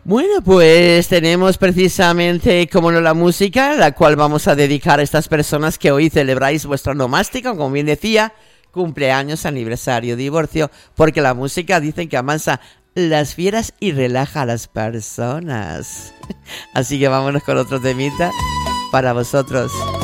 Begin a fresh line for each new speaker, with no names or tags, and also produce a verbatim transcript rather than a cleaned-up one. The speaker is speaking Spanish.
Bueno, pues tenemos precisamente, como no, la música, la cual vamos a dedicar a estas personas que hoy celebráis vuestra nomástica, como bien decía, cumpleaños, aniversario, divorcio, porque la música dicen que amansa las fieras y relaja a las personas. Así que vámonos con otro temita para vosotros.